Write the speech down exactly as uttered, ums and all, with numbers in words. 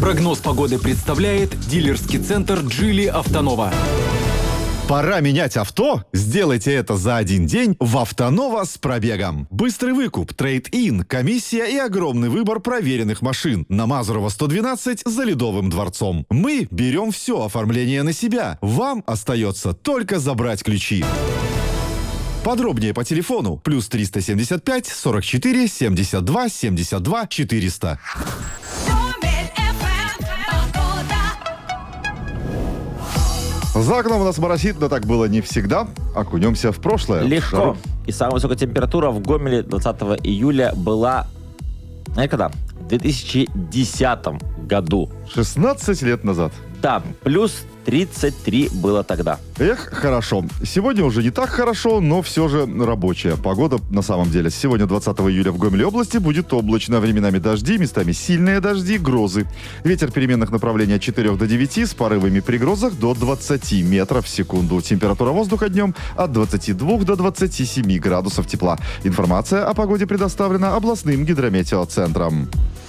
Прогноз погоды представляет дилерский центр «Джили Автонова». Пора менять авто? Сделайте это за один день в «Автонова» с пробегом. Быстрый выкуп, трейд-ин, комиссия и огромный выбор проверенных машин. На Мазурова сто двенадцать за Ледовым дворцом. Мы берем все оформление на себя. Вам остается только забрать ключи. Подробнее по телефону плюс триста семьдесят пять сорок четыре семьдесят два семьдесят два четыреста. За окном у нас моросит, но так было не всегда. Окунемся в прошлое. Легко. Шару. И самая высокая температура в Гомеле двадцатого июля была... Знаете, когда? В две тысячи десятом году. шестнадцать лет назад. Да, плюс тридцать три было тогда. Эх, хорошо. Сегодня уже не так хорошо, но все же рабочая погода на самом деле. Сегодня, двадцатого июля, в Гомеле области будет облачно. Временами дожди, местами сильные дожди, грозы. Ветер переменных направлений от четырёх до девяти, с порывами при грозах до двадцати метров в секунду. Температура воздуха днем от двадцати двух до двадцати семи градусов тепла. Информация о погоде предоставлена областным гидрометеоцентром.